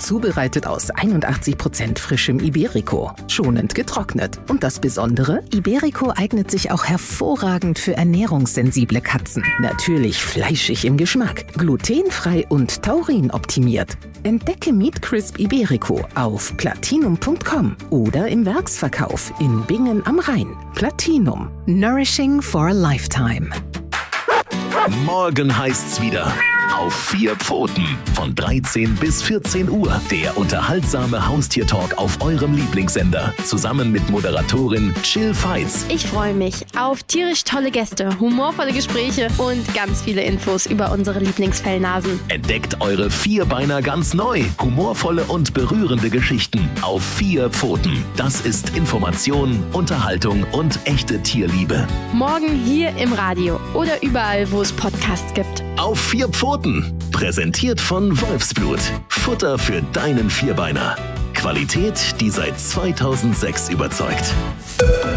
zubereitet aus 81% frischem Iberico, schonend getrocknet. Und das Besondere? Iberico eignet sich auch hervorragend für ernährungssensible Katzen. Natürlich fleischig im Geschmack, glutenfrei und taurinoptimiert. Entdecke Meat Crisp Iberico auf platinum.com oder im Werksverkauf in Bingen am Rhein. Platinum. Nourishing for a lifetime. Morgen heißt's wieder. Auf 4 Pfoten. Von 13 bis 14 Uhr. Der unterhaltsame Haustiertalk auf eurem Lieblingssender. Zusammen mit Moderatorin Chill Fights. Ich freue mich auf tierisch tolle Gäste, humorvolle Gespräche und ganz viele Infos über unsere Lieblingsfellnasen. Entdeckt eure Vierbeiner ganz neu. Humorvolle und berührende Geschichten. Auf 4 Pfoten. Das ist Information, Unterhaltung und echte Tierliebe. Morgen hier im Radio oder überall, wo es Podcasts gibt. Auf 4 Pfoten. Präsentiert von Wolfsblut. Futter für deinen Vierbeiner. Qualität, die seit 2006 überzeugt.